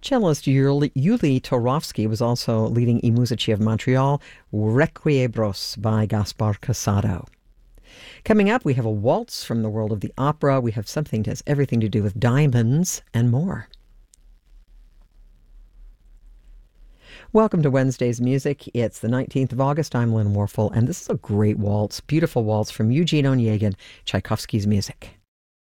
Cellist Yuli Torovsky was also leading I Musici of Montreal, Requiebros by Gaspar Casado. Coming up, we have a waltz from the world of the opera. We have something that has everything to do with diamonds and more. Welcome to Wednesday's Music. It's the 19th of August. I'm Lynn Warfel, and this is a great waltz, beautiful waltz from Eugene Onegin, Tchaikovsky's music.